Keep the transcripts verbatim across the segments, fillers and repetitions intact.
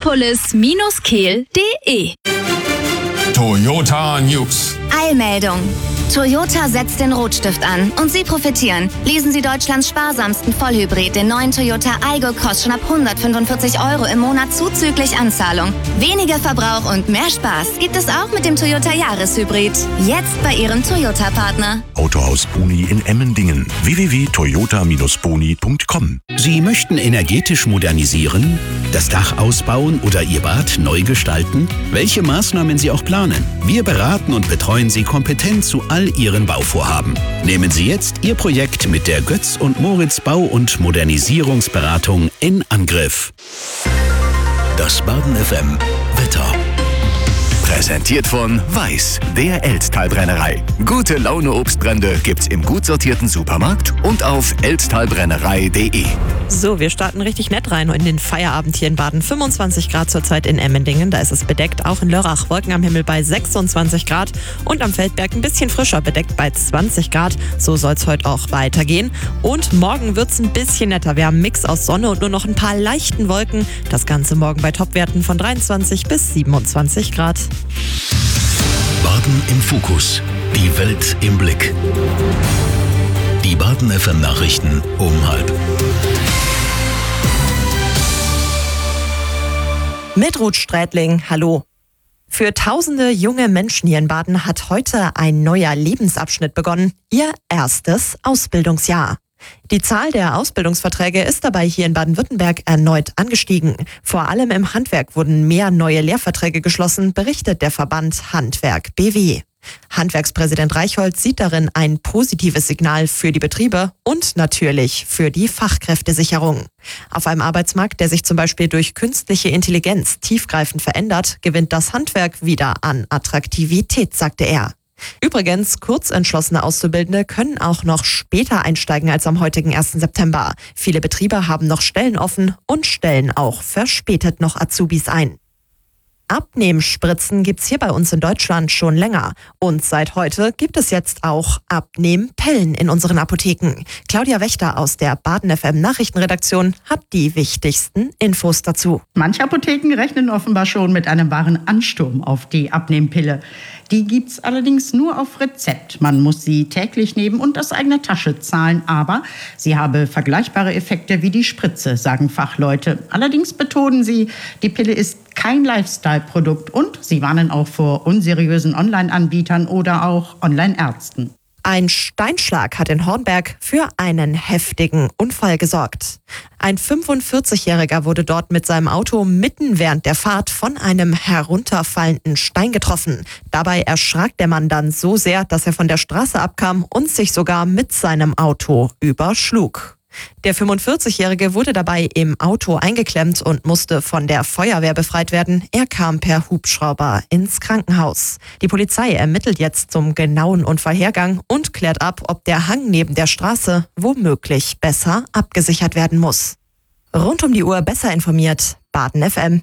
radiopolis kehl punkt de. Toyota News. Eilmeldung. Toyota setzt den Rotstift an und Sie profitieren. Lesen Sie Deutschlands sparsamsten Vollhybrid, den neuen Toyota Aygo Cross, schon ab hundertfünfundvierzig Euro im Monat zuzüglich Anzahlung. Weniger Verbrauch und mehr Spaß gibt es auch mit dem Toyota Jahreshybrid. Jetzt bei Ihrem Toyota-Partner. Autohaus Boni in Emmendingen. w w w punkt toyota boni punkt com. Sie möchten energetisch modernisieren, das Dach ausbauen oder Ihr Bad neu gestalten? Welche Maßnahmen Sie auch planen, wir beraten und betreuen Sie kompetent zu all Ihren Bauvorhaben. Nehmen Sie jetzt Ihr Projekt mit der Götz und Moritz Bau- und Modernisierungsberatung in Angriff. Das Baden F M Wetter. Präsentiert von Weiß, der Elztal-Brennerei. Gute Laune Obstbrände gibt's im gut sortierten Supermarkt und auf elztalbrennerei punkt de. So, wir starten richtig nett rein in den Feierabend hier in Baden. fünfundzwanzig Grad zurzeit in Emmendingen, da ist es bedeckt. Auch in Lörrach Wolken am Himmel bei sechsundzwanzig Grad und am Feldberg ein bisschen frischer, bedeckt bei zwanzig Grad. So soll es heute auch weitergehen. Und morgen wird es ein bisschen netter. Wir haben einen Mix aus Sonne und nur noch ein paar leichten Wolken. Das Ganze morgen bei Topwerten von dreiundzwanzig bis siebenundzwanzig Grad. Baden im Fokus. Die Welt im Blick. Die Baden F M Nachrichten um halb. Mit Ruth Strätling, hallo. Für tausende junge Menschen hier in Baden hat heute ein neuer Lebensabschnitt begonnen. Ihr erstes Ausbildungsjahr. Die Zahl der Ausbildungsverträge ist dabei hier in Baden-Württemberg erneut angestiegen. Vor allem im Handwerk wurden mehr neue Lehrverträge geschlossen, berichtet der Verband Handwerk B W. Handwerkspräsident Reichholz sieht darin ein positives Signal für die Betriebe und natürlich für die Fachkräftesicherung. Auf einem Arbeitsmarkt, der sich zum Beispiel durch künstliche Intelligenz tiefgreifend verändert, gewinnt das Handwerk wieder an Attraktivität, sagte er. Übrigens, kurzentschlossene Auszubildende können auch noch später einsteigen als am heutigen ersten September. Viele Betriebe haben noch Stellen offen und stellen auch verspätet noch Azubis ein. Abnehmspritzen gibt's hier bei uns in Deutschland schon länger. Und seit heute gibt es jetzt auch Abnehmpillen in unseren Apotheken. Claudia Wächter aus der Baden F M Nachrichtenredaktion hat die wichtigsten Infos dazu. Manche Apotheken rechnen offenbar schon mit einem wahren Ansturm auf die Abnehmpille. Die gibt's allerdings nur auf Rezept. Man muss sie täglich nehmen und aus eigener Tasche zahlen. Aber sie habe vergleichbare Effekte wie die Spritze, sagen Fachleute. Allerdings betonen sie, die Pille ist kein Lifestyle-Produkt und sie warnen auch vor unseriösen Online-Anbietern oder auch Online-Ärzten. Ein Steinschlag hat in Hornberg für einen heftigen Unfall gesorgt. Ein fünfundvierzigjähriger wurde dort mit seinem Auto mitten während der Fahrt von einem herunterfallenden Stein getroffen. Dabei erschrak der Mann dann so sehr, dass er von der Straße abkam und sich sogar mit seinem Auto überschlug. Der fünfundvierzigjährige wurde dabei im Auto eingeklemmt und musste von der Feuerwehr befreit werden. Er kam per Hubschrauber ins Krankenhaus. Die Polizei ermittelt jetzt zum genauen Unfallhergang und klärt ab, ob der Hang neben der Straße womöglich besser abgesichert werden muss. Rund um die Uhr besser informiert, Baden F M.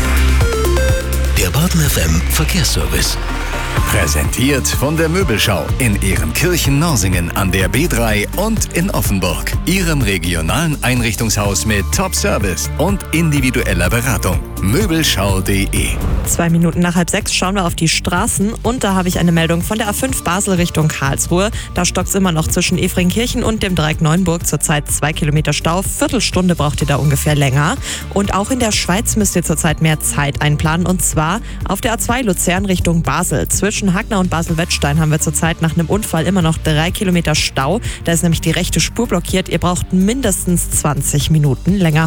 Der Baden F M Verkehrsservice. Präsentiert von der Möbelschau in Ehrenkirchen-Norsingen an der B drei und in Offenburg. Ihrem regionalen Einrichtungshaus mit Top-Service und individueller Beratung. Möbelschau punkt de. Zwei Minuten nach halb sechs schauen wir auf die Straßen und da habe ich eine Meldung von der A fünf Basel Richtung Karlsruhe. Da stockt es immer noch zwischen Efringkirchen und dem Dreieck Neuenburg. Zurzeit zwei Kilometer Stau. Viertelstunde braucht ihr da ungefähr länger. Und auch in der Schweiz müsst ihr zurzeit mehr Zeit einplanen und zwar auf der A zwei Luzern Richtung Basel. Zwischen Hackner und Basel-Wettstein haben wir zurzeit nach einem Unfall immer noch drei Kilometer Stau. Da ist nämlich die rechte Spur blockiert. Ihr braucht mindestens zwanzig Minuten länger.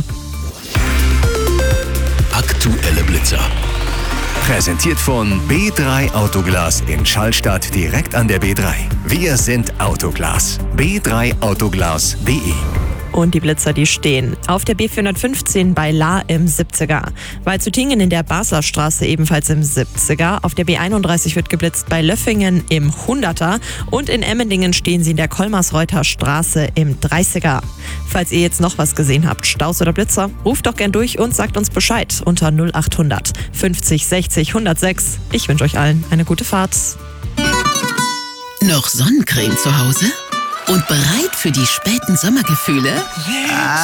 Aktuelle Blitzer. Präsentiert von B drei Autoglas in Schallstadt direkt an der B drei. Wir sind Autoglas. b drei autoglas punkt de. Und die Blitzer, die stehen auf der B vierhundertfünfzehn bei Lahr im siebziger. Bei Zütingen in der Basler Straße ebenfalls im siebziger. Auf der B einunddreißig wird geblitzt bei Löffingen im hunderter. Und in Emmendingen stehen sie in der Kolmarsreuther Straße im dreißiger. Falls ihr jetzt noch was gesehen habt, Staus oder Blitzer, ruft doch gern durch und sagt uns Bescheid unter null achthundert fünfzig sechzig hundertsechs. Ich wünsche euch allen eine gute Fahrt. Noch Sonnencreme zu Hause? Und bereit für die späten Sommergefühle?